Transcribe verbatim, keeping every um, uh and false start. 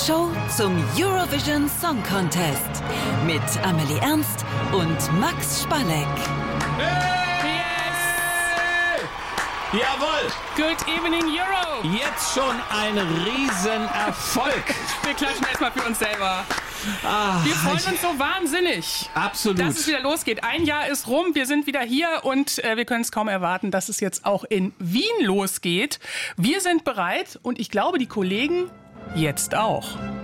Show zum Eurovision Song Contest mit Amelie Ernst und Max Spalleck. Jawohl! Good evening, Euro! Jetzt schon ein Riesenerfolg. Wir klatschen erstmal für uns selber. Ah, wir freuen uns so wahnsinnig, absolut, dass es wieder losgeht. Ein Jahr ist rum, wir sind wieder hier und äh, wir können es kaum erwarten, dass es jetzt auch in Wien losgeht. Wir sind bereit und ich glaube, die Kollegen jetzt auch.